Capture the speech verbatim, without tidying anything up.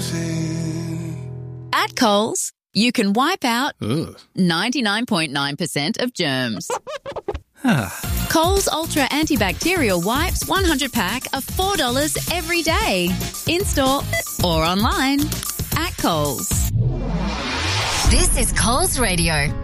losing. At Coles, you can wipe out Ugh. ninety-nine point nine percent of germs. Coles Ultra Antibacterial Wipes one hundred pack are four dollars every day. In-store or online at Coles. This is Coles Radio.